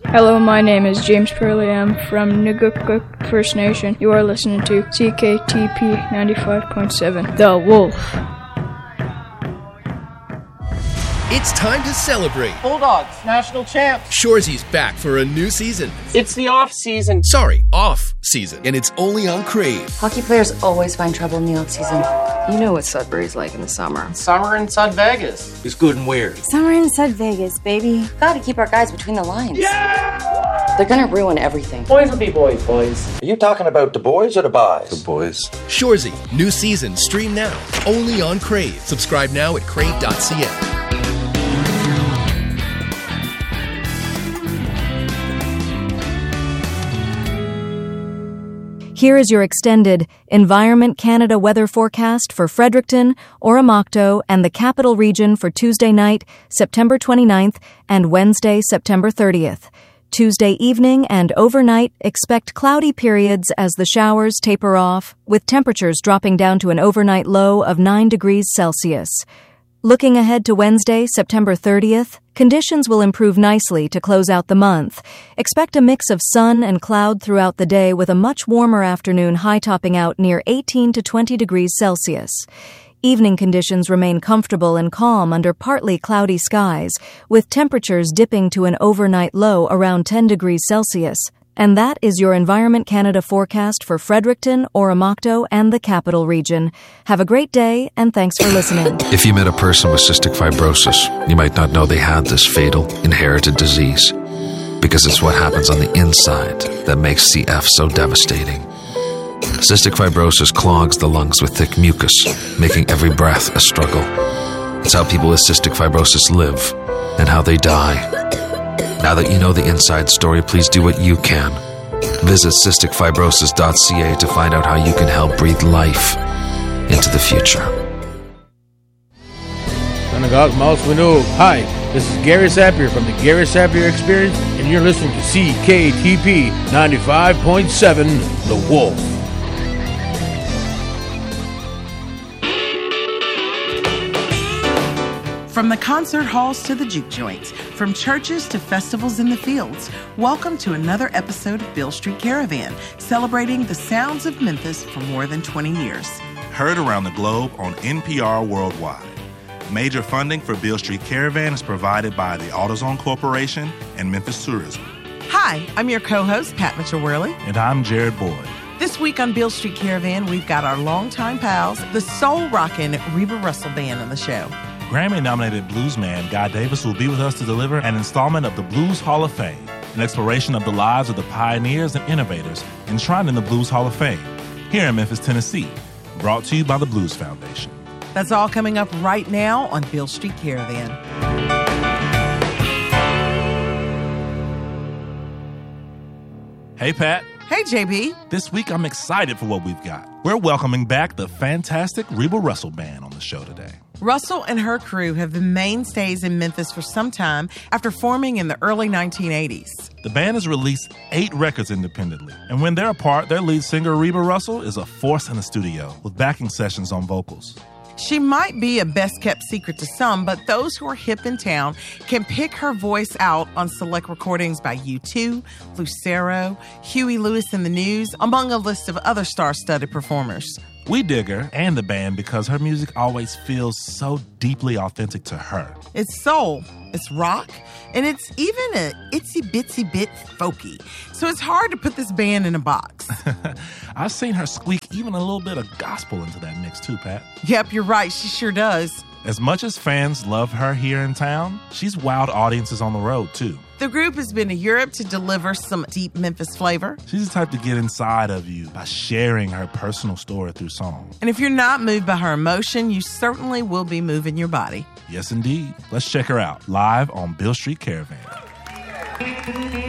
Hello, my name is James Purley. I'm from Nugukuk First Nation. You are listening to CKTP 95.7, The Wolf. It's time to celebrate. Bulldogs, national champs. Shoresy's back for a new season. It's the off-season. Sorry, off-season. And it's only on Crave. Hockey players always find trouble in the off-season. You know what Sudbury's like in the summer. Summer in Sud Vegas. It's good and weird. Summer in Sud Vegas, baby. Gotta keep our guys between the lines. Yeah! They're gonna ruin everything. Boys will be boys, boys. Are you talking about the boys or the boys? The boys. Shoresy, new season, stream now. Only on Crave. Subscribe now at crave.ca. Here is your extended Environment Canada weather forecast for Fredericton, Oromocto, and the Capital Region for Tuesday night, September 29th, and Wednesday, September 30th. Tuesday evening and overnight, expect cloudy periods as the showers taper off, with temperatures dropping down to an overnight low of 9 degrees Celsius. Looking ahead to Wednesday, September 30th, conditions will improve nicely to close out the month. Expect a mix of sun and cloud throughout the day with a much warmer afternoon high topping out near 18 to 20 degrees Celsius. Evening conditions remain comfortable and calm under partly cloudy skies, with temperatures dipping to an overnight low around 10 degrees Celsius. And that is your Environment Canada forecast for Fredericton, Oromocto, and the Capital Region. Have a great day, and thanks for listening. If you met a person with cystic fibrosis, you might not know they had this fatal, inherited disease. Because it's what happens on the inside that makes CF so devastating. Cystic fibrosis clogs the lungs with thick mucus, making every breath a struggle. It's how people with cystic fibrosis live, and how they die. Now that you know the inside story, please do what you can. Visit cysticfibrosis.ca to find out how you can help breathe life into the future. Synagogue Mouse Winnow. Hi, this is Gary Sapir from the Gary Sapir Experience, and you're listening to CKTP 95.7, The Wolf. From the concert halls to the juke joints, from churches to festivals in the fields, welcome to another episode of Beale Street Caravan, celebrating the sounds of Memphis for more than 20 years. Heard around the globe on NPR Worldwide. Major funding for Beale Street Caravan is provided by the AutoZone Corporation and Memphis Tourism. Hi, I'm your co-host, Pat Mitchell-Worley. And I'm Jared Boyd. This week on Beale Street Caravan, we've got our longtime pals, the soul-rockin' Reba Russell Band on the show. Grammy-nominated bluesman Guy Davis will be with us to deliver an installment of the Blues Hall of Fame, an exploration of the lives of the pioneers and innovators enshrined in the Blues Hall of Fame, here in Memphis, Tennessee, brought to you by the Blues Foundation. That's all coming up right now on Beale Street Caravan. Hey, Pat. Hey, JB. This week, I'm excited for what we've got. We're welcoming back the fantastic Reba Russell Band on the show today. Russell and her crew have been mainstays in Memphis for some time after forming in the early 1980s. The band has released 8 records independently, and when they're apart, their lead singer Reba Russell is a force in the studio with backing sessions on vocals. She might be a best-kept secret to some, but those who are hip in town can pick her voice out on select recordings by U2, Lucero, Huey Lewis and the News, among a list of other star-studded performers. We dig her and the band because her music always feels so deeply authentic to her. It's soul, it's rock, and it's even a itsy-bitsy bit folky. So it's hard to put this band in a box. I've seen her squeak even a little bit of gospel into that mix too, Pat. Yep, you're right. She sure does. As much as fans love her here in town, she's wowed audiences on the road too. The group has been to Europe to deliver some deep Memphis flavor. She's the type to get inside of you by sharing her personal story through song. And if you're not moved by her emotion, you certainly will be moving your body. Yes, indeed. Let's check her out live on Beale Street Caravan.